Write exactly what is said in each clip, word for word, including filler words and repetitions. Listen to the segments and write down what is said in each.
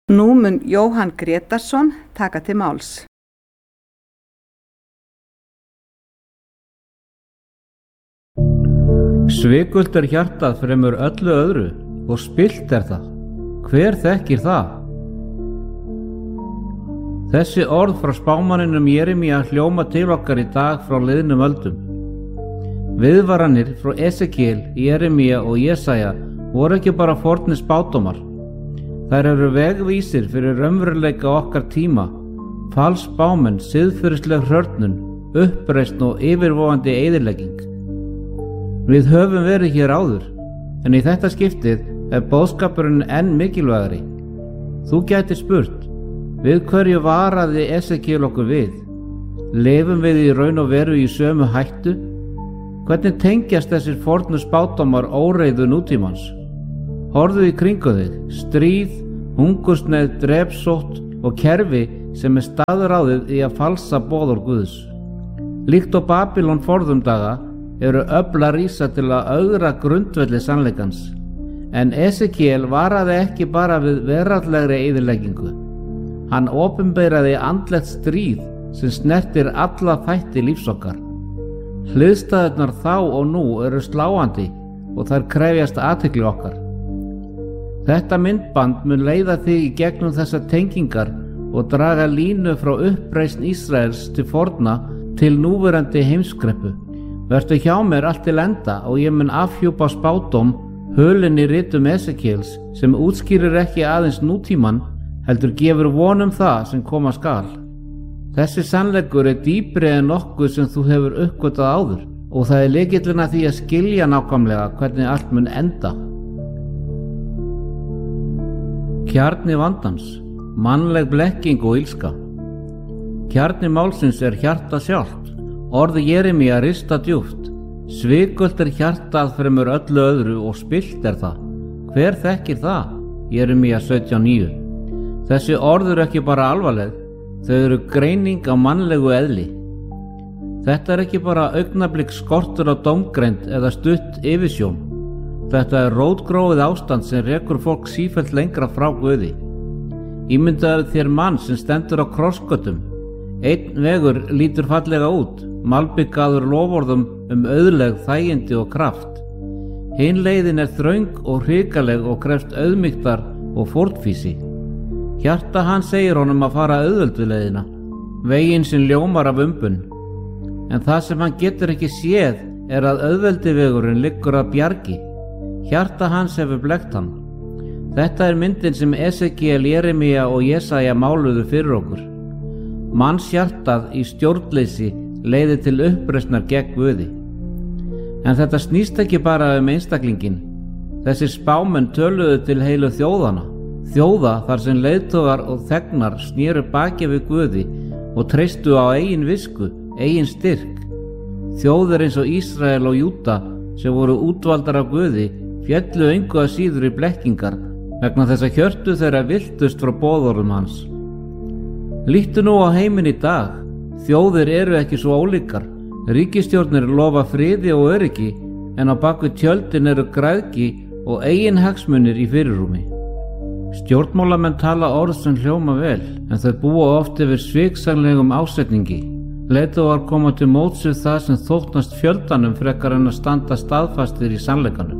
Nú mun Jóhann Grétarsson taka til máls. Svikult er hjartað fremur öllu öðru og spillt er það. Hver þekkir það? Þessi orð frá spámanninum Jeremía hljóma til okkar í dag frá liðnum öldum. Viðvaranir frá Esekiel, Jeremía og Jesaja voru ekki bara fornir spádómar. Þær eru vegvísir fyrir raunveruleika okkar tíma, falsspámenn, siðferðisleg hrörnun, uppreisn og yfirvofandi eyðilegging. Við höfum verið hér áður, en í þetta skiptið er boðskapurinn enn mikilvægari. Þú gætir spurt, við hverju varaði Esekiel okkur við? Lifum við í raun og veru í sömu hættu? Hvernig tengjast þessir fornu spádómar óreiðu nútímans? Horfðu í kringu þig, stríð, hungursneyð, drepsótt og kerfi sem er staðráðið í að falsa boðorð Guðs. Líkt og Babylon forðum daga eru öfl að rísa til að ögra grundvelli sannleikans. En Esekiel varaði ekki bara við veraldlegri eyðileggingu. Hann opinberaði andlegt stríð sem snertir alla þætti lífs okkar. Hliðstæðurnar þá og nú eru sláandi og þær krefjast athygli okkar. Þetta myndband mun leiða þig í gegnum þessar tengingar og draga línu frá uppreisn Ísraels til forna til núverandi heimskreppu. Vertu hjá mér allt til enda og ég mun afhjúpa spádóm hulinn í ritum Esekiels sem útskýrir ekki aðeins nútíman heldur gefur von um það sem koma skal. Þessi sannleikur er dýpri en nokkuð sem þú hefur uppgötvað áður og það er lykillinn að því að skilja nákvæmlega hvernig allt mun enda. Kjarni vandans, mannleg blekking og illska. Kjarni málsins er hjarta sjálft. Orð Jeremía rista djúpt. Svikult er hjartað fremur öllu öðru og spillt er það. Hver þekkir það? Jeremía sautján níu. Þessi orð eru ekki bara alvarleg, þau eru greining á mannlegu eðli. Þetta er ekki bara augnablik skortur á dómgreind eða stutt yfirsjón. Þetta er rótgróið ástand sem rekur fólk sífellt lengra frá Guði. Ímyndaðu þér mann sem stendur á krossgötum. Einn vegur lítur fallega út, malbikaður loforðum um auðlegð, þægindi og kraft. Hin leiðin er þröng og hrikaleg og krefst auðmýktar og fórnfýsi. Hjarta hann segir honum að fara auðveldu leiðina, veginn sem ljómar af umbun. En það sem hann getur ekki séð er að auðveldi vegurinn liggur að bjargi. Hjarta hans hefur blekkt hann. Þetta er myndin sem Esekiel, Jeremía og Jesaja máluðu fyrir okkur. Manns hjartað í stjórnleysi leiðir til uppreisnar gegn Guði. En þetta snýst ekki bara um einstaklingin. Þessir spámenn töluðu til heilu þjóðana. Þjóða þar sem leiðtogar og þegnar snéru baki við Guði og treystu á eigin visku, eigin styrk. Þjóðir eins og Ísrael og Júda sem voru útvaldar af Guði féllu engu að síður í blekkingar vegna þess að hjörtu þeirra viltust frá boðorðum hans. Líttu nú á heiminn í dag. Þjóðir eru ekki svo ólíkar. Ríkisstjórnir lofa friði og öryggi en á bakvið tjöldin eru græðgi og eigin hagsmunir í fyrirrúmi. Stjórnmálamenn tala orð sem hljóma vel en þau búa oft yfir sviksanlegum ásetningi. Leiðtogar koma til móts við það sem þóknast fjöldanum frekar en að standa staðfastir í sannleikanum.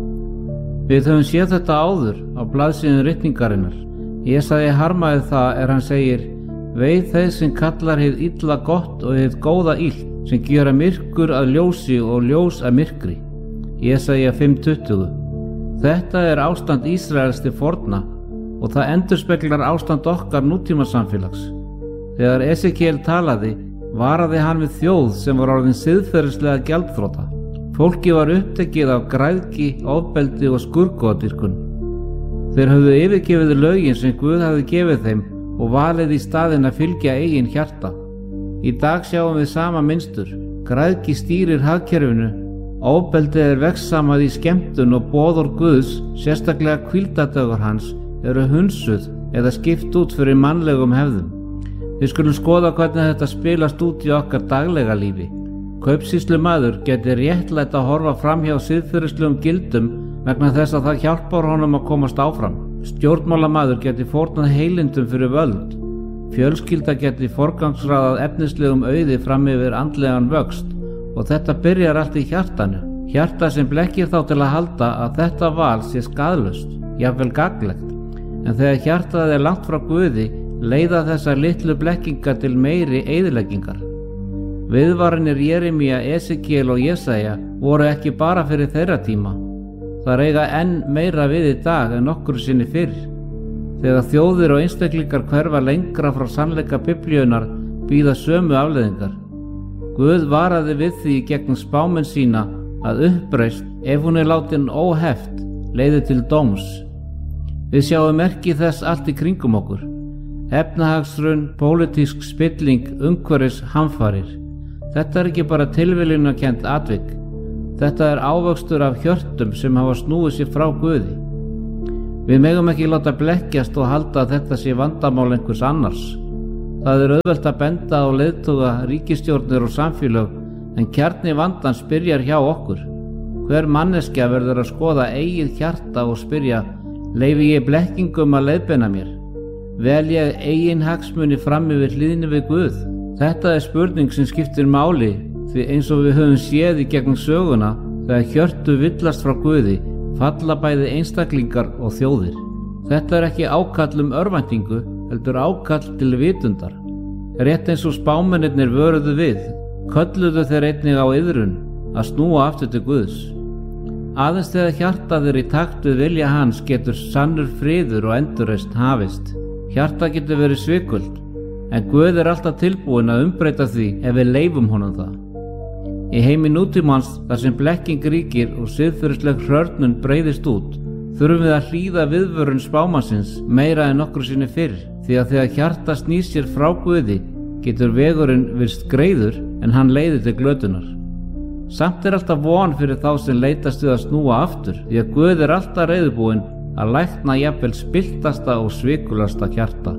Við höfum séð þetta áður á blaðsíðum ritningarinnar. Jesaja harmaði það er hann segir: Veið þeir sem kallar hið illa gott og hið góða illt, sem gjöra myrkur að ljósi og ljós að myrkri. Jesaja fimm tuttugu. Þetta er ástand Ísraels til forna og það endurspeglar ástand okkar nútímasamfélags. Þegar Esekiel talaði, varaði hann við þjóð sem var orðin siðferðislega gjaldþrota. Fólki var upptekið af græðgi, ofbeldi og skurðgoðadýrkun. Þeir höfðu yfirgefið lögin sem Guð hafði gefið þeim og valið í staðinn að fylgja eigin hjarta. Í dag sjáum við sama mynstur. Græðgi stýrir hagkerfinu, ofbeldi er vegssamað í skemmtun og boðorð Guðs, sérstaklega hvíldardögur hans, eru hunsuð eða skipt út fyrir mannlegum hefðum. Við skulum skoða hvernig þetta spilast út í okkar daglega lífi. Kaupsýslumaður geti réttlætt að horfa fram hjá siðferðislegum gildum vegna þess að það hjálpar honum að komast áfram. Stjórnmálamaður geti fórnað heilindum fyrir völd, fjölskylda geti forgangsraðað efnislegum auði fram yfir andlegan vöxt og þetta byrjar allt í hjartanu. Hjarta sem blekkir þá til að halda að þetta val sé skaðlaust, jafnvel gagnlegt. En þegar hjartað er langt frá Guði, leiða þessar litlu blekkingar til meiri eyðileggingar. Viðvaranir Jeremía, Esekiel og Jesaja voru ekki bara fyrir þeirra tíma. Það eiga enn meira við í dag en nokkru sinni fyrr. Þegar þjóðir og einstaklingar hverfa lengra frá sannleika Biblíunnar bíða sömu afleiðingar. Guð varaði við því gegn spámenn sína að uppreisn, ef hún er látin óheft, leiði til dóms. Við sjáum merki þess allt í kringum okkur. Efnahagshrun, pólitísk spilling, umhverfis hamfarir. Þetta er ekki bara tilviljunarkennt atvik. Þetta er ávöxtur af hjörtum sem hafa snúið sér frá Guði. Við megum ekki láta blekkjast og halda að þetta sé vandamál einhvers annars. Það er auðvelt að benda á leiðtoga, ríkisstjórnir og samfélög, en kjarni vandans byrjar hjá okkur. Hver manneskja verður að skoða eigið hjarta og spyrja: leyfi ég blekkingum að leiðbeina mér? Vel ég eigin hagsmuni fram yfir hlýðni við Guð? Þetta er spurning sem skiptir máli, því eins og við höfum séð í gegnum söguna, þegar hjörtu villast frá Guði, falla bæði einstaklingar og þjóðir. Þetta er ekki ákall um örvæntingu, heldur ákall til vitundar. Rétt eins og spámennirnir vöruðu við, kölluðu þeir einnig á iðrun að snúa aftur til Guðs. Aðeins þegar hjartað er í takt við vilja hans getur sannur friður og endurreisn hafist. Hjartað getur verið svikult, en Guð er alltaf tilbúinn að umbreyta því ef við leyfum honum það. Í heimi nútímans, þar sem blekking ríkir og siðferðisleg hrörnun breiðist út, þurfum við að hlýða viðvörun spámannsins meira en nokkru sinni fyrr, því að þegar hjarta snýr sér frá Guði getur vegurinn virst greiður en hann leiðir til glötunar. Samt er alltaf von fyrir þá sem leitast við að snúa aftur, því að Guð er alltaf reiðubúinn að lækna jafnvel spilltasta og svikulasta hjarta.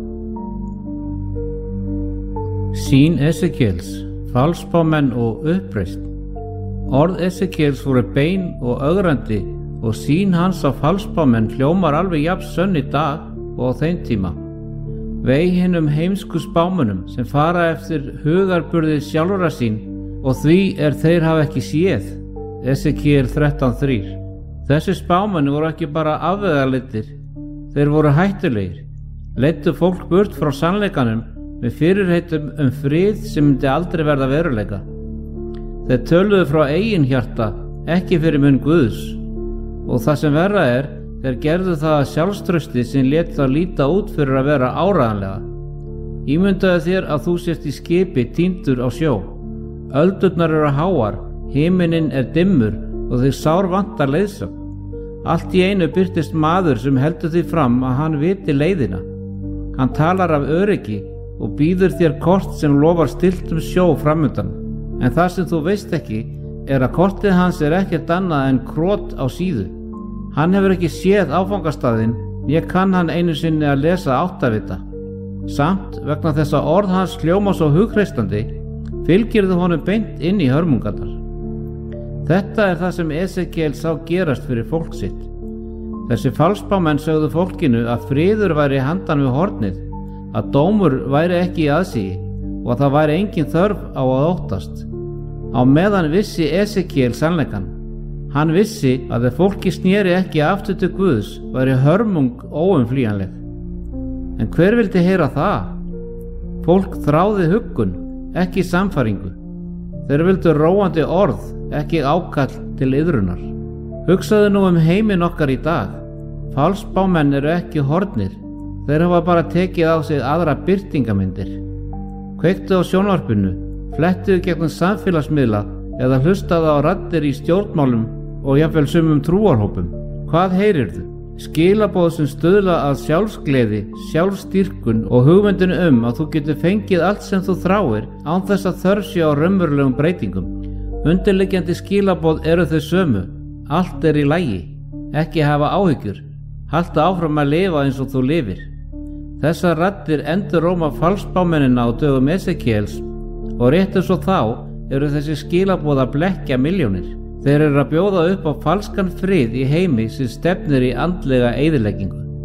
Sýn Esekiels, falsspámenn og uppreisn. Orð Esekiels voru bein og ögrandi og sýn hans á falsspámenn hljómar alveg jafn sönn í dag og á þeim tíma. Vei hinum heimsku spámönnum sem fara eftir hugarburði sjálfra sín og því er þeir hafa ekki séð. Esekiel þrettán þrír. Þessi spámenn voru ekki bara afvegaleitir, þeir voru hættulegir, leiddu fólk burt frá sannleikanum með fyrirheitum um frið sem myndi aldrei verða veruleika. Þeir töluðu frá eigin hjarta, ekki fyrir munn Guðs, og það sem verra er, þeir gerðu það að sjálfstrausti sem lét þá líta út fyrir að vera áreiðanlega. Ímyndaðu þér að þú sért í skipi týndur á sjó. Öldurnar eru háar, himinninn er dimmur og þig sár vantar leiðsögn. Allt í einu birtist maður sem heldur því fram að hann viti leiðina. Hann talar af öryggi og býður þér kort sem lofar stilltum sjó framundan. En það sem þú veist ekki er að kortið hans er ekkert annað en krot á síðu. Hann hefur ekki séð áfangastaðinn, ég kann hann einu sinni að lesa áttavita. Samt, vegna þess að orð hans hljóma svo hugreistandi, fylgirðu honum beint inn í hörmungarnar. Þetta er það sem Esekiel sá gerast fyrir fólk sitt. Þessi falsspámenn sögðu fólkinu að friður væri handan við hornið, að dómur væri ekki í aðsigi og að það væri engin þörf á að óttast. Á meðan vissi Esekiel sannleikann. Hann vissi að ef fólki sneri ekki aftur til Guðs væri hörmung óumflýjanleg. En hver vildi heyra það? Fólk þráði huggun, ekki samfæringu. Þeir vildu róandi orð, ekki ákall til iðrunar. Hugsaðu nú um heiminn okkar í dag. Falsspámenn eru ekki horfnir. Þeir hafa bara tekið á sig aðra birtingamyndir. Kveiktu á sjónvarpinu, flettuðu gegnum samfélagsmiðla eða hlustaðu á raddir í stjórnmálum og jafnvel sumum trúarhópum. Hvað heyrirðu? Skilaboð sem stuðla að sjálfsgleði, sjálfstýrkun og hugmyndinu um að þú getur fengið allt sem þú þráir án þess að þörf sé á raunverulegum breytingum. Undirliggjandi skilaboð eru þau sömu. Allt er í lagi. Ekki hafa áhyggjur. Haltu áfram að lifa eins og þú lifir. Þessar raddir enduróma falsspámennina á dögum Esekiels og rétt eins og þá eru þessi skilaboð að blekkja milljónir. Þeir eru að bjóða upp á falskan frið í heimi sem stefnir í andlega eyðileggingu.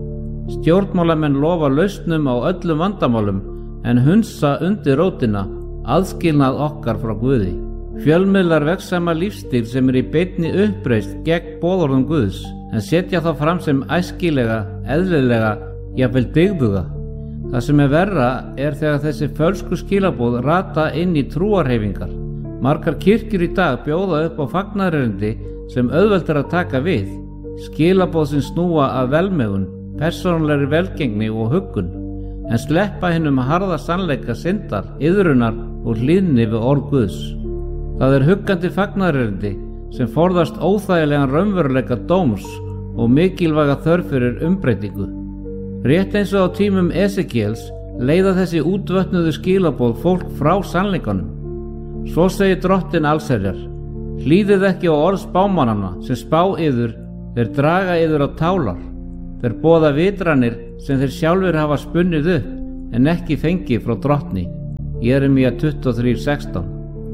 Stjórnmálamenn lofa lausnum á öllum vandamálum en hunsa undir rótina aðskilnað okkar frá Guði. Fjölmiðlar vegsama lífstíl sem er í beinni uppreist gegn boðorðum Guðs en setja þá fram sem æskilega, eðlilega, jafnvel dygðuga. Það sem er verra er þegar þessi fölsku skilaboð rata inn í trúarhreyfingar. Margar kirkjur í dag bjóða upp á fagnaðarerindi sem auðvelt er að taka við, skilaboð sem snúa að velmegun, persónulegri velgengni og huggun, en sleppa hinum harða sannleika syndar, iðrunar og hlýðni við orð Guðs. Það er huggandi fagnaðarerindi sem forðast óþægilegan raunveruleika dóms og mikilvæga þörf fyrir umbreytingu. Rétt eins og á tímum Esekiels leiða þessi útvötnuðu skilaboð fólk frá sannleikanum. Svo segir Drottinn allsherjar: hlýðið ekki á orð spámannanna sem spá yður, þeir draga yður á tálar. Þeir boða vitranir sem þeir sjálfur hafa spunnið upp en ekki fengið frá Drottni. Jeremía tuttugu og þrjú sextán.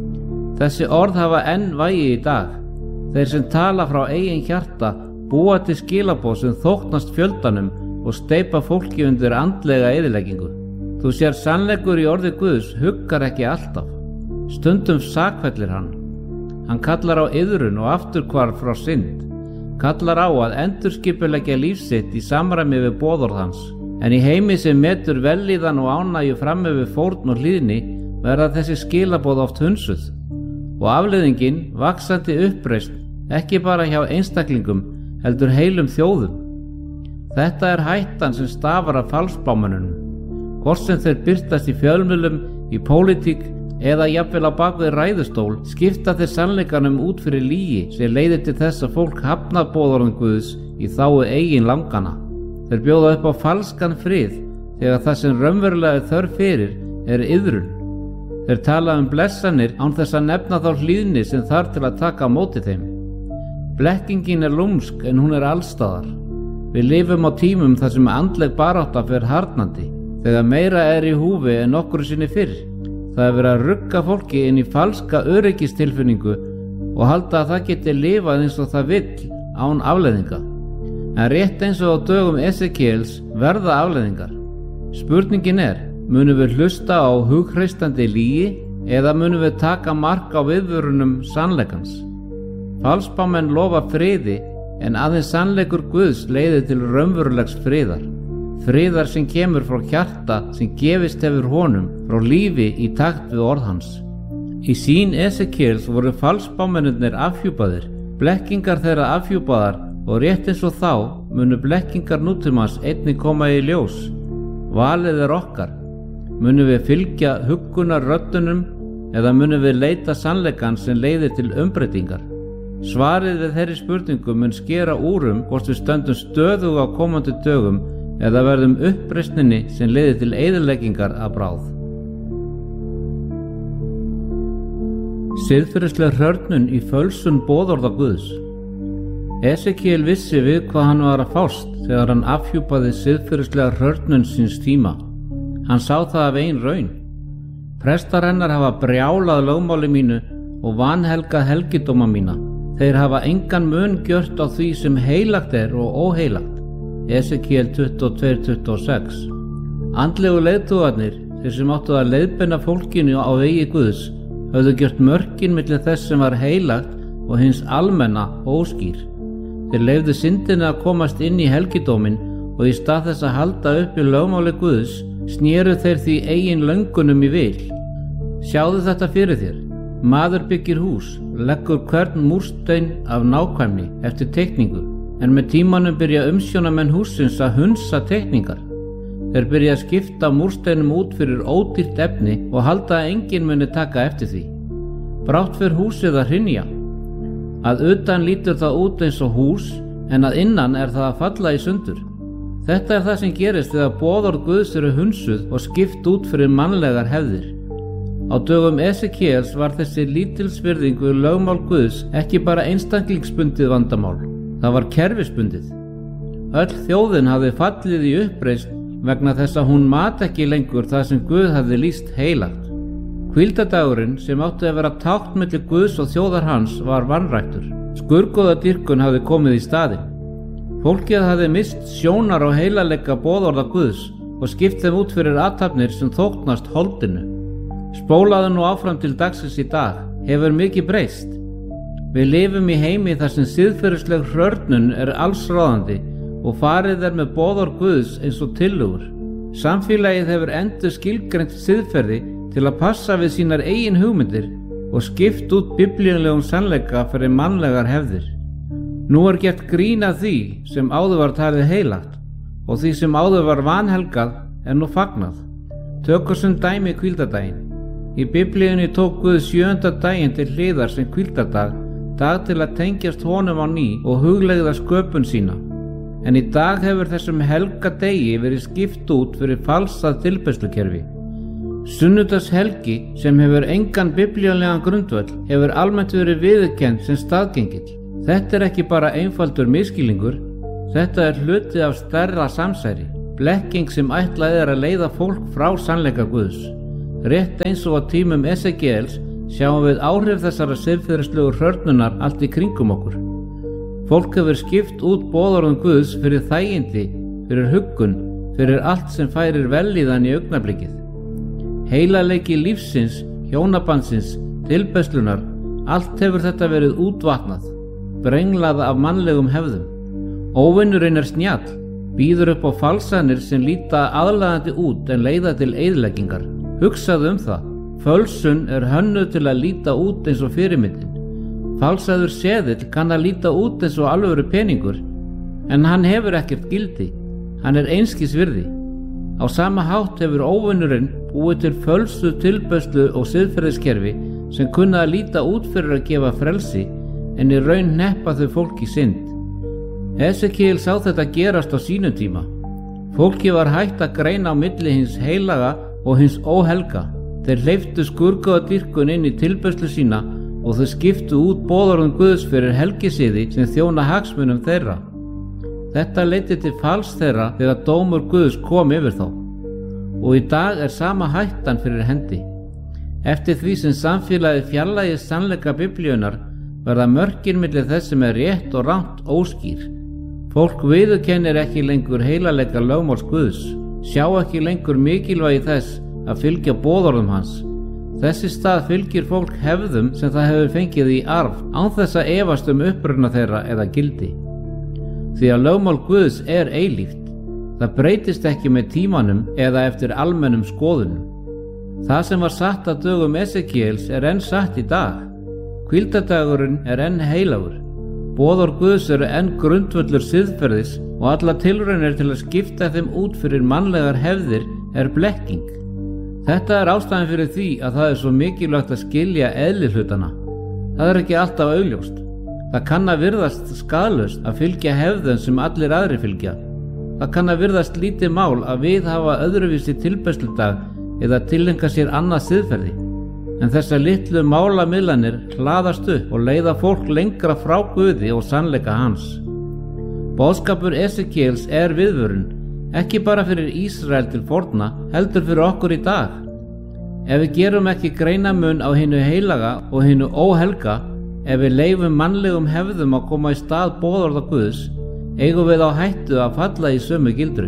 Þessi orð hafa enn vægi í dag. Þeir sem tala frá eigin hjarta búa til skilaboð sem þóknast fjöldanum og steypa fólki undir andlega eyðileggingu. Þú sér sannleikur í orði Guðs huggar ekki alltaf. Stundum sakfellir hann. Hann kallar á iðrun og afturhvarf frá synd, kallar á að endurskipuleggja líf sitt í samræmi við boðorð hans. En í heimi sem metur vellíðan og ánægju fram yfir fórn og hlýðni verða þessi skilaboð oft hunsuð og afleiðingin vaxandi uppreisn, ekki bara hjá einstaklingum heldur heilum þjóðum. Þetta er hættan sem stafar af falsspámönnunum, hvort sem þeir birtast í fjölmiðlum, í pólitík eða jafnvel á bakvið ræðustól, skipta þeir sannleikanum út fyrir lygi sem leiðir til þess að fólk hafnar boðorðum Guðs í þágu eigin langana. Þeir bjóða upp á falskan frið þegar það sem raunverulega er þörf fyrir er iðrun. Þeir tala um blessanir án þess að nefna þá hlýðni sem þarf til að taka á móti þeim. Blekkingin er lúmsk en hún er allstaðar. Við lifum á tímum þar sem andleg barátta fer harðnandi, þegar meira er í húfi en nokkru sinni fyrr. Það er verið að rugga fólki inn í falska öryggistilfinningu og halda að það geti lifað eins og það vill án afleiðinga. En rétt eins og á dögum Esekiels verða afleiðingar. Spurningin er, munum við hlusta á hughristandi lygi eða munum við taka mark á viðvörunum sannleikans? Falsspámenn lofa friði en aðeins sannleikur Guðs leiðir til raunverulegs friðar. Friðar sem kemur frá hjarta sem gefist hefur honum frá lífi í takt við orð hans. Í sýn Esekiels voru falsspámennirnir afhjúpaðir, blekkingar þeirra afhjúpaðar og rétt eins og þá munu blekkingar nútímans einnig koma í ljós. Valið er okkar. Munum við fylgja huggunar röddunum eða munum við leita sannleikan sem leiðir til umbreytingar? Svarið við þeirri spurningu mun skera úr um hvort við stöndum stöðug á komandi dögum eða verðum uppreisninni sem leiðir til eyðileggingar að bráð. Siðferðisleg hrörnun í fölsun boðorða Guðs. Esekiel vissi við hvað hann var að fást þegar hann afhjúpaði siðferðislega hrörnun síns tíma. Hann sá það af eigin raun. Prestar hennar hafa brjálað lögmáli mínu og vanhelgað helgidóma mína. Þeir hafa engan mun gjört á því sem heilagt er og óheilagt. Esekiel tuttugu og tvö tuttugu og sex. Andlegu leiðtogarnir, þeir sem áttu að leiðbeina fólkinu á vegi Guðs, höfðu gjört mörkin milli þess sem var heilagt og hins almenna óskýr. Þeir leyfðu syndinni að komast inn í helgidómin og í stað þess að halda upp í lögmáli Guðs snéru þeir því eigin löngunum í vil. Sjáðu þetta fyrir þér. Maður byggir hús, leggur hvern múrstein af nákvæmni eftir teikningu, en með tímanum byrja umsjónamenn hússins að hunsa teikningar. Þeir byrja að skipta múrsteinum út fyrir ódýrt efni og halda að enginn muni taka eftir því. Brátt fer húsið að hrynja. Að utan lítur það út eins og hús, en að innan er það að falla í sundur. Þetta er það sem gerist þegar boðorð Guðs eru hunsuð og skipt út fyrir mannlegar hefðir. Á dögum Esekiels var þessi lítilsvirðingu lögmál Guðs ekki bara einstaklingsbundið vandamál, það var kerfisbundið. Öll þjóðin hafði fallið í uppreisn vegna þess að hún mat ekki lengur það sem Guð hafði lýst heilagt. Hvíldadagurinn sem átti að vera tákn milli Guðs og þjóðar hans var vanræktur. Skurðgoðadýrkun hafði komið í staðinn. Fólkið hafði mist sjónar á heilagleika boðorða Guðs og skipt þeim út fyrir athafnir sem þóknast holdinu. Spólaðu nú áfram til dagsins í dag, hefur mikið breyst. Við lifum í heimi þar sem siðferðisleg hrörnun er allsráðandi og farið er með boðorð Guðs eins og tillögur. Samfélagið hefur endur skilgreint siðferði til að passa við sínar eigin hugmyndir og skipt út biblíulegum sannleika fyrir mannlegar hefðir. Nú er gert grín af því sem áður var talið heilagt og því sem áður var vanhelgað er nú fagnað. Tökum sem dæmi hvíldardaginn. Í biblíunni tók Guð sjöunda daginn til hliðar sem hvíldardag, dag til að tengjast honum á ný og hugleiða sköpun sína. En í dag hefur þessum helga degi verið skipt út fyrir falsað tilbeiðslukerfi. Sunnudagshelgi, sem hefur engan biblíulegan grundvöll, hefur almennt verið viðurkennd sem staðgengill. Þetta er ekki bara einfaldur misskilningur, þetta er hluti af stærra samsæri, blekking sem ætlað er að leiða fólk frá sannleika Guðs. Rétt eins og á tímum Esekiels sjáum við áhrif þessara siðferðislegu hrörnunar allt í kringum okkur. Fólk hefur skipt út boðorðum Guðs fyrir þægindi, fyrir huggun, fyrir allt sem færir vellíðan í augnablikið. Heilagleiki lífsins, hjónabandsins, tilbeiðslunnar, allt hefur þetta verið útvatnað, brenglað af mannlegum hefðum. Óvinurinn er snjall, býður upp á falsanir sem líta aðlaðandi út en leiða til eyðileggingar. Hugsaðu um það, fölsun er hönnuð til að líta út eins og fyrirmyndin. Falsaður seðill kann að líta út eins og alvöru peningur, en hann hefur ekkert gildi, hann er einskis virði. Á sama hátt hefur óvinurinn búið til fölsuð tilbeiðslu og siðferðiskerfi sem kunna að líta út fyrir að gefa frelsi, en í raun hneppa þau fólk í synd. Esekiel sá þetta gerast á sínum tíma. Fólki var hægt að greina á milli hins heilaga og hins óhelga. Þeir hleyptu skurðgoðadýrkun inn í tilbeiðslu sína og þau skiptu út boðorðum Guðs fyrir helgisiði sem þjóna hagsmunum þeirra. Þetta leiddi til falls þeirra þegar dómur Guðs kom yfir þá. Og í dag er sama hættan fyrir hendi. Eftir því sem samfélagið fjarlægist sannleika biblíunnar verða mörkin milli þess sem er rétt og rangt óskýr. Fólk viðurkennir ekki lengur heilagleika lögmáls Guðs, sjá ekki lengur mikilvægi þess að fylgja boðorðum hans. Þessi stað fylgir fólk hefðum sem það hefur fengið í arf án þess að efast um uppruna þeirra eða gildi. Því að lögmál Guðs er eilíft. Það breytist ekki með tímanum eða eftir almennum skoðunum. Það sem var satt að dögum Esekiels er enn satt í dag. Hvíldardagurinn er enn heilagur. Boðorð Guðs eru enn grundvöllur siðferðis og alla tilraunir til að skipta þeim út fyrir mannlegar hefðir er blekking. Þetta er ástæðan fyrir því að það er svo mikilvægt að skilja eðli hlutana. Það er ekki alltaf augljóst. Það kann að virðast skaðlaust að fylgja hefðum sem allir aðri fylgja. Það kann að virðast lítið mál að viðhafa öðruvísi tilbeiðsludag eða tileinka sér annað siðferði. En þessar litlu málamiðlanir hlaðast upp og leiða fólk lengra frá Guði og sannleika hans. Boðskapur Esekiels er viðvörun, ekki bara fyrir Ísrael til forna, heldur fyrir okkur í dag. Ef við gerum ekki greinamun á hinu heilaga og hinu óhelga, ef við leifum mannlegum hefðum að koma í stað boðorða Guðs, eigum við á hættu að falla í sömu gildru.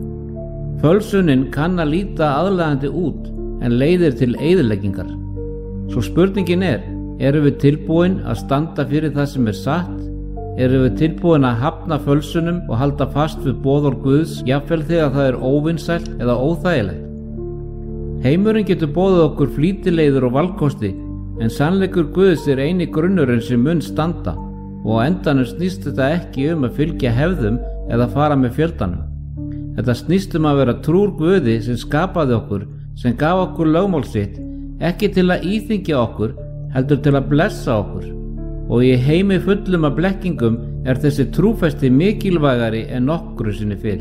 Fölsunin kann að líta aðlaðandi út en leiðir til eyðileggingar. Svo spurningin er, erum við tilbúin að standa fyrir það sem er satt? Erum við tilbúin að hafna fölsunum og halda fast við boðorð Guðs, jafnvel þegar það er óvinsælt eða óþægilegt? Heimurinn getur boðið okkur flýtileiður og valkosti, en sannleikur Guðs er eini grunnurinn sem mun standa, og á endanum snýst þetta ekki um að fylgja hefðum eða fara með fjöldanum. Þetta snýst um að vera trúr Guði sem skapaði okkur, sem gaf okkur lögmál sitt, ekki til að íþyngja okkur, heldur til að blessa okkur. Og í heimi fullum af blekkingum er þessi trúfesti mikilvægari en nokkru sinni fyrr.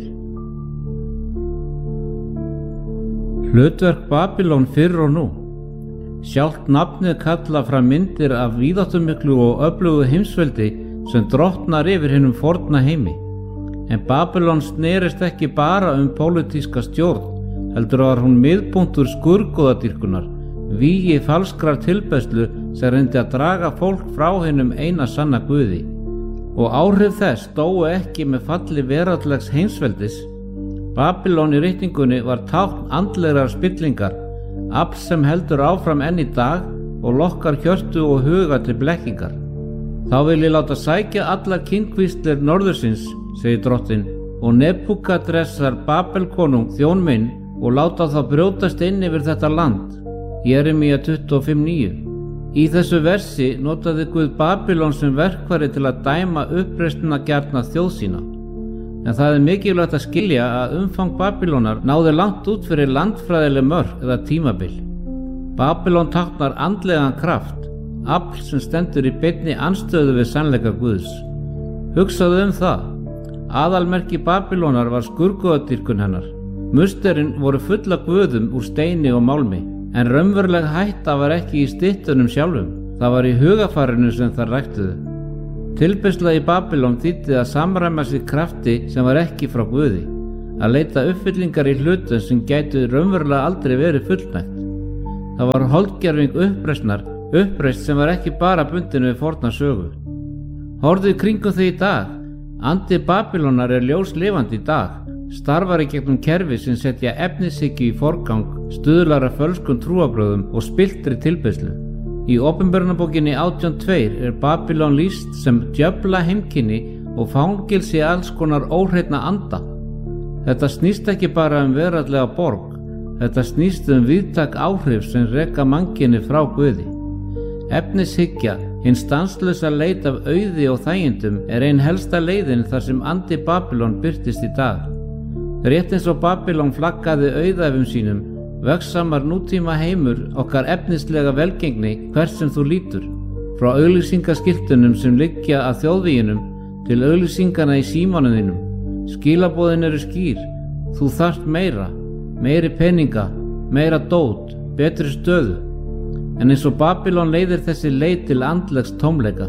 Hlutverk Babylon fyrr og nú. Sjálft nafnið kalla fram myndir af víðáttumiklu og öflugu heimsveldi sem drottnar yfir hinum forna heimi. En Babylon snerist ekki bara um pólitíska stjórn, heldur var hún miðpunktur skurðgoðadýrkunar, vígi falskrar tilbeiðslu sem reyndi að draga fólk frá hinum eina sanna Guði. og áhrif þess dóu ekki með falli veraldlegs heimsveldis. Babylon í ritningunni var tákn andlegrar spillingar, afl sem heldur áfram enn í dag og lokkar hjörtu og huga til blekkingar. Þá vil ég láta sækja allar kynkvíslir norðursins, segir drottinn, og Nebúkadressar Babelkonung þjón minn og láta þá brjótast inn yfir þetta land. Jeremía tuttugu og fimm níu. Í þessu versi notaði Guð Babylon sem verkfæri til að dæma uppreisnina gjarna þjóð sína. En það er mikilvægt að skilja að umfang Babylónar náði langt út fyrir landfræðileg mörk eða tímabil. Babylon táknar andlegan kraft, afl sem stendur í beinni andstöðu við sannleika Guðs. Hugsaðu um það. Aðalmerki Babylónar var skurguðadýrkun hennar. Musterin voru fulla guðum úr steini og málmi, en raunveruleg hætta var ekki í styttunum sjálfum, það var í hugafarinu sem það ræktuðu. Tilbeiðsla í Babylon þýddi að samræma sig krafti sem var ekki frá Guði, að leita uppfyllingar í hlutum sem gætu raunverulega aldrei verið fullnægt. Það var holdgerving uppreisnar, uppreist sem var ekki bara bundin við forna sögu. Horfðu í kringum þig í dag. Andi Babylónar er ljós lifandi í dag, starfar í gegnum kerfi sem setja efnishyggju í forgang, stuðlar að fölskum trúarbrögðum og spilltri tilbeiðslu. Í Opinberunarbókinni átján tveir er Babylon lýst sem djöfla heimkynni og fangilsi alls konar óhreinna anda. Þetta snýst ekki bara um veraldlega borg, þetta snýst um víðtæk áhrif sem reka mannkynni frá Guði. Efnishyggja, hinn stanslausa leit af auði og þægindum, er ein helsta leiðin þar sem andi Babylon birtist í dag. Rétt eins og Babylon flaggaði auðæfum sínum, vegsamar nútíma heimur okkar efnislega velgengni hvert sem þú lítur, frá auglýsingaskiltunum sem liggja að þjóðvíginum til auglýsingana í símanum þínum. Skilaboðin eru skýr, þú þarft meira, meiri peninga, meira dót, betri stöðu. En eins og Babylon leiðir þessi leið til andlegs tómleika.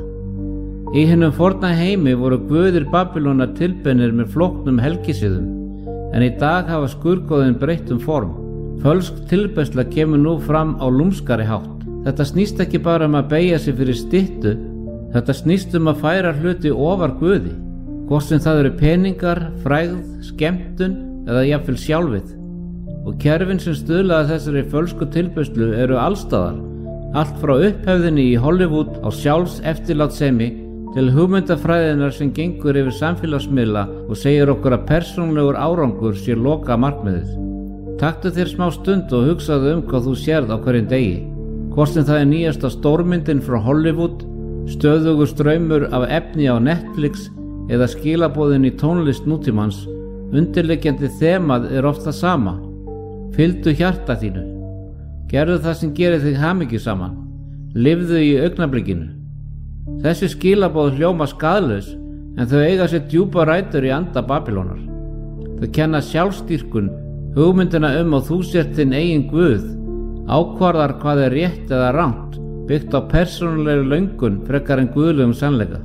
Í hinum forna heimi voru guðir Babylónar tilbeinir með flóknum helgisiðum, en í dag hafa skurgoðin breytt um form. Fölsk tilbeiðsla kemur nú fram á lúmskari hátt. Þetta snýst ekki bara um að beygja sig fyrir styttu, þetta snýst um að færa hluti ofar Guði, hvort sem það eru peningar, frægð, skemmtun eða jafnvel sjálfið. Og kerfin sem stuðlaði þessari fölsku tilbeiðslu eru allstaðar, allt frá upphefðinni í Hollywood á sjálfs eftirlátssemi til hugmyndafræðinar sem gengur yfir samfélagsmiðla og segir okkur að persónulegur árangur sé loka markmiðið. Taktu þér smá stund og hugsaðu um hvað þú sérð á hverjum degi. Hvort sem það er nýjasta stórmyndin frá Hollywood, stöðugur straumur af efni á Netflix eða skilaboðin í tónlist nútímans, undirliggjandi þemað er oft það sama. Fylgdu hjarta þínu. Gerðu það sem gerir þig hamingjusaman. Lifðu í augnablikinu. Þessi skilaboð hljóma skaðlaus, en þau eiga sér djúpa rætur í anda Babylónar. Þau kenna sjálfstýrkun, hugmyndina um að þú sért þinn eigin guð, ákvarðar hvað er rétt eða rangt, byggt á persónulegri löngun frekar en guðlegum sannleika.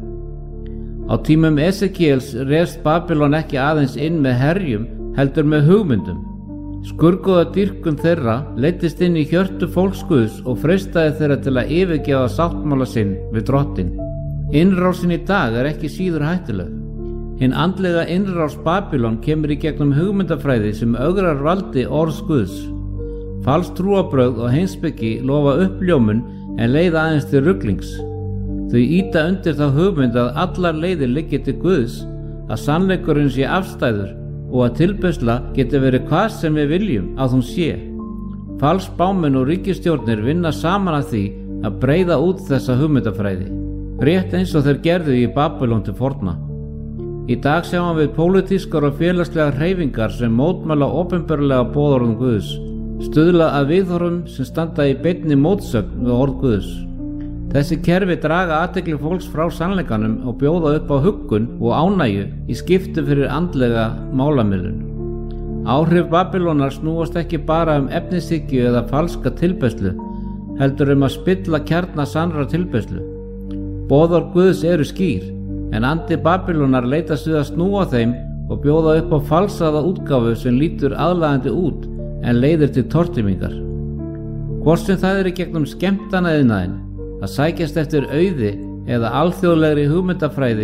Á tímum Esekiels réðst Babylon ekki aðeins inn með herjum, heldur með hugmyndum. Skurgoða dýrkun þeirra leiddist inn í hjörtu fólksguðs og freistaði þeirra til að yfirgefa sáttmála sinn við drottinn. Innrásin í dag er ekki síður hættuleg. Hinn andlega innrás Babylon kemur í gegnum hugmyndafræði sem ögrar valdi orðs Guðs. Falsk trúarbrögð og heimspeki lofa uppljómun en leiða aðeins til ruglings. Þau ýta undir þá hugmynd að allar leiðir liggi til Guðs, að sannleikurinn sé afstæður og að tilbeiðsla geti verið hvað sem við viljum að hún sé. Falsk spámenn og ríkisstjórnir vinna saman að því að breiða út þessa hugmyndafræði, rétt eins og þeir gerðu í Babylon til forna. Í dag sjáum við pólitískar og félagslegar hreyfingar sem mótmæla opinberlega boðorðum Guðs, stuðla að viðhorfum sem standa í beinni mótsögn við orð Guðs. Þessi kerfi draga athygli fólks frá sannleikanum og bjóða upp á huggun og ánægju í skiptum fyrir andlega málamiðlun. Áhrif Babylónar snúast ekki bara um efnishyggju eða falska tilbeiðslu, heldur um að spilla kjarna sannra tilbeiðslu. Boðorð Guðs eru skýr, en andi Babylónar leitast við að snúa þeim og bjóða upp á falsaða útgáfu sem lítur aðlaðandi út en leiðir til tortímingar. Hvort sem það er í gegnum skemmtana iðnaðinn, að sækjast eftir auði eða alþjóðlegri hugmyndafræði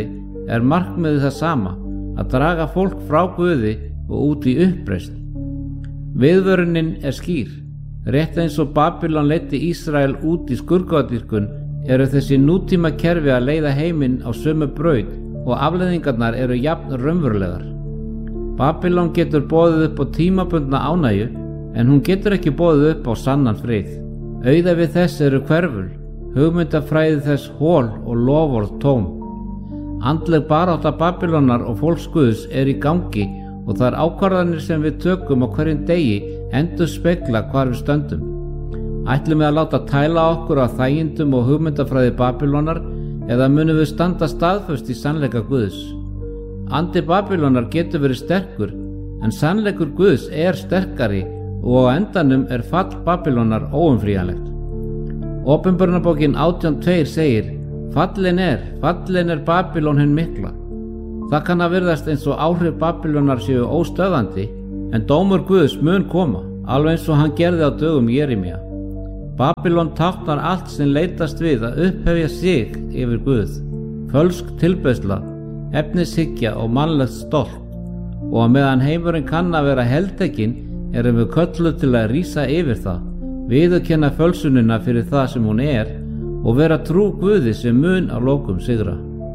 er markmiðið það sama, að draga fólk frá Guði og út í uppreisn. Viðvörunin er skýr. Rétt eins og Babylon leiddi Ísrael út í skurðgodyrkun eru þessi nútíma kerfi að leiða heiminn á sömu braut og afleiðingarnar eru jafn raunverulegar. Babylon getur boðið upp á tímabundna ánægju en hún getur ekki boðið upp á sannan frið. Auðæfi þess eru hverful, hugmyndafræði þess hol og loforð tóm. Andleg barátta Babylonar og fólks Guðs er í gangi og þær ákvarðanir sem við tökum á hverjum degi endurspegla hvar við stöndum. Ætlum við að láta tæla okkur af þægindum og hugmyndafræði Babylonar eða munum við standa staðföst í sannleika Guðs? Andi Babylonar getur verið sterkur en sannleikur Guðs er sterkari og á endanum er fall Babylonar óumflýjanlegt. Opinberunarbókin átján tveir segir: Fallin er, fallin er Babylon hin mikla. Það kann að virðast eins og áhrif Babylonar séu óstöðandi, en dómur Guðs mun koma, alveg eins og hann gerði á dögum Jeremía. Babylon táknar allt sem leitast við að upphefja sig yfir Guð, fölsk tilbeiðsla, efnishyggja og mannlegt stolt, og að meðan heimurinn kann að vera heltekinn erum við kölluð til að rísa yfir það, viðurkenna fölsunina fyrir það sem hún er og vera trú Guði sem mun að lokum sigra.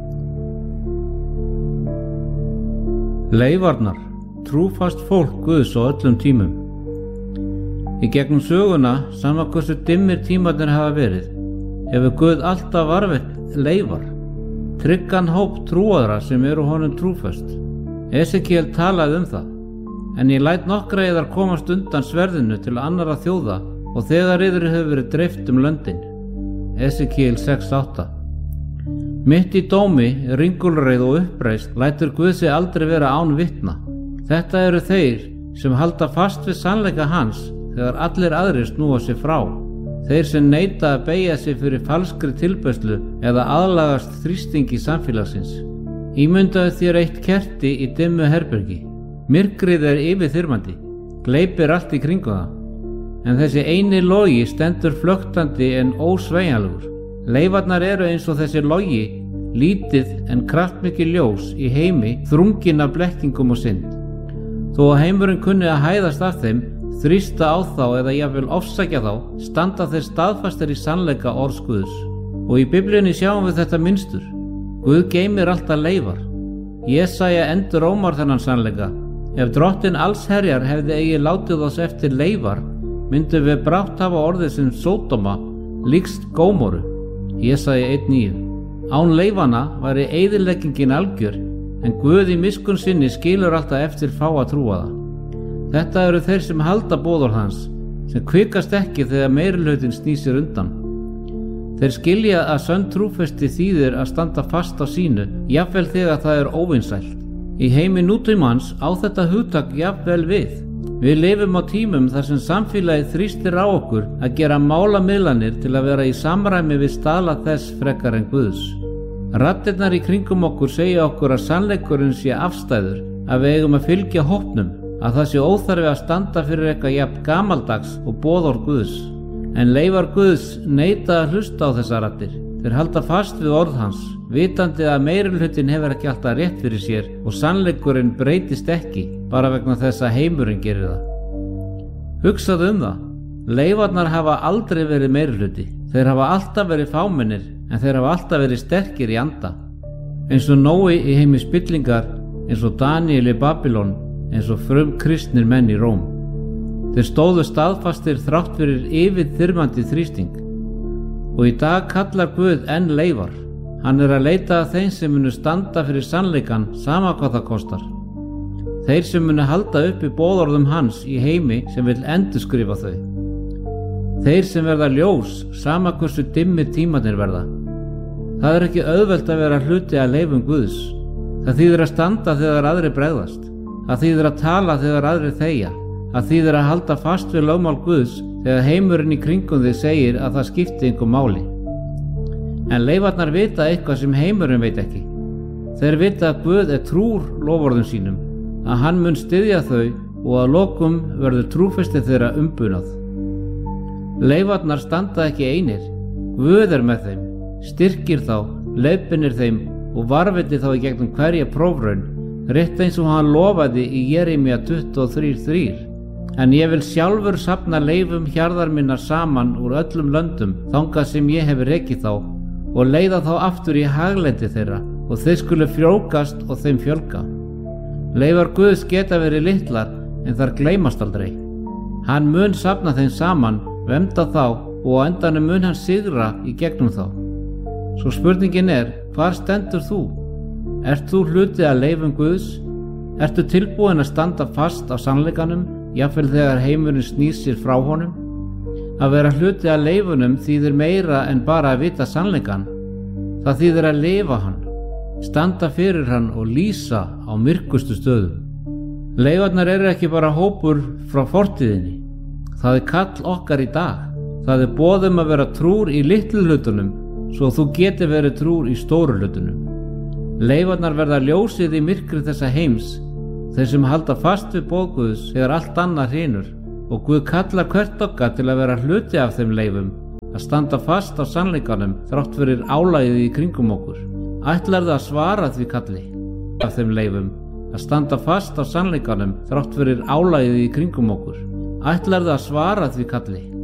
Leifarnar, trúfast fólk Guðs á öllum tímum. Í gegnum söguna, sama hversu dimmir tímarnir hafa verið, hefur Guð alltaf varðveitt leifar, tryggan hóp trúaðra sem eru honum trúföst. Esekiel talaði um það, en ég læt nokkra yðar komast undan sverðinu til annarra þjóða og þegar yður hefur verið dreift um löndin. Esekiel sex átta. Mitt í dómi, ringulreið og uppreist lætur Guð sig aldrei vera án vitna. Þetta eru þeir sem halda fast við sannleika hans þegar allir aðrir snúa sig frá. Þeir sem neita að beygja sig fyrir falskri tilbeiðslu eða aðlagast þrýstingi samfélagsins. Ímyndaðu þér eitt kerti í dimmu herbergi. Myrkrið er yfirþyrmandi, gleypir allt í kringu það. En þessi eini logi stendur flöktandi en ósveigjanlegur. Leifarnar eru eins og þessi logi, lítið en kraftmikið ljós í heimi þrunginn af blekkingum og synd. Þó að heimurinn kunni að hæðast af þeim, þrýsta á þá eða jafnvel ofsækja þá, standa þeir staðfastir í sannleika orðs Guðs. Og í Biblíunni sjáum við þetta mynstur. Guð geymir alltaf leifar. Jesaja endurómar þennan sannleika. Ef drottinn allsherjar hefði eigi látið oss eftir leifar, myndum við brátt hafa orðið sem Sódóma, líkst Gómoru. Jesaja einn níu. Án leifana væri eyðileggingin algjör, en Guð í miskunn sinni skilur alltaf eftir fá að trúa það. Þetta eru þeir sem halda boðorð hans, sem kvikast ekki þegar meirihlutinn snýsir undan. Þeir skilja að sönn trúfesti þýðir að standa fast á sínu, jafnvel þegar það er óvinsælt. Í heimi nútímans á þetta hugtak jafnvel við. Við lifum á tímum þar sem samfélagið þrýstir á okkur að gera málamiðlanir til að vera í samræmi við staðla þess frekar en Guðs. Raddirnar í kringum okkur segja okkur að sannleikurinn sé afstæður, að við eigum að fylgja hópnum, að það sé óþarfi að standa fyrir eitthvað jafn gamaldags og boðorð Guðs. En leifar Guðs neita að hlusta á þessar raddir. Þeir halda fast við orð hans, vitandi að meirihlutinn hefur ekki alltaf rétt fyrir sér og sannleikurinn breytist ekki bara vegna þess að heimurinn gerir það. Hugsaðu um það. Leifarnar hafa aldrei verið meirihluti. Þeir hafa alltaf verið fámennir, en þeir hafa alltaf verið sterkir í anda. Eins og Nói í heimi spillingar, eins og Daniel í Babylon, eins og frum kristnir menn í Róm. Þeir stóðu staðfastir þrátt fyrir yfirþyrmandi þrýsting. Og í dag kallar Guð enn leifar. Hann er að leita að þeim sem munu standa fyrir sannleikan sama hvað það kostar. Þeir sem munu halda uppi boðorðum hans í heimi sem vil endurskrifa þau. Þeir sem verða ljós sama hversu dimmir tímarnir verða. Það er ekki auðvelt að vera hluti að leifum Guðs. Það þýðir að standa þegar aðrir bregðast. Það þýðir að tala þegar aðrir þegja. Það þýðir að halda fast við lögmál Guðs þegar heimurinn í kringum þig segir að það skipti engu máli. En leifarnar vita eitthvað sem heimurinn veit ekki. Þeir vita að Guð er trúr loforðum sínum, að hann mun styðja þau og að lokum verður trúfesti þeirra umbunað. Leifarnar standa ekki einir. Guð er með þeim, styrkir þá, leiðbeinir þeim og varviti þá í gegnum hverja prófraun, rétt eins og hann lofaði í Jeremía tuttugu og þrjú þrjú. En ég vil sjálfur safna leifum hjarðar minnar saman úr öllum löndum þangað sem ég hef rekið þá og leiða þá aftur í haglendi þeirra og þeir skulu frjóvgast og þeim fjölga. Leifar Guðs geta verið litlar en þar gleymast aldrei. Hann mun safna þeim saman, vernda þá og á endanum mun hann sigra í gegnum þá. Svo spurningin er, hvar stendur þú? Ert þú hluti af leifum Guðs? Ertu tilbúin að standa fast á sannleikanum, jafnvel þegar heimurinn snýr sér frá honum? Að vera hluti af leifunum þýðir meira en bara að vita sannleikan. Það þýðir að lifa hann, standa fyrir hann og lýsa á myrkustu stöðum. Leifarnar eru ekki bara hópur frá fortíðinni. Það er kall okkar í dag. Það er boð um að vera trúr í litlu hlutunum svo þú geti verið trúr í stóru hlutunum. Leifarnar verða ljósið í myrkri þessa heims, þeir sem halda fast við boð Guðs þegar allt annað hrynur, og Guð kallar hvert okkar til að vera hluti af þeim leifum, að standa fast á sannleikanum þrátt fyrir álagið í kringum okkur. Ætlarðu að svara því kalli af þeim leifum, að standa fast á sannleikanum þrátt fyrir álagið í kringum okkur? Ætlarðu að svara því kalli?